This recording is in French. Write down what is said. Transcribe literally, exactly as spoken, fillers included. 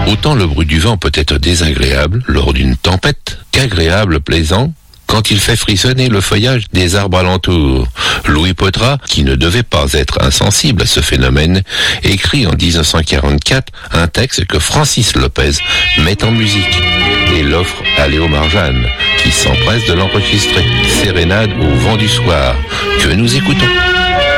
Autant le bruit du vent peut être désagréable lors d'une tempête qu'agréable, plaisant, quand il fait frissonner le feuillage des arbres alentours. Louis Poitras, qui ne devait pas être insensible à ce phénomène, écrit en dix-neuf cent quarante-quatre un texte que Francis Lopez met en musique et l'offre à Léo Marjane, qui s'empresse de l'enregistrer. Sérénade au vent du soir, que nous écoutons.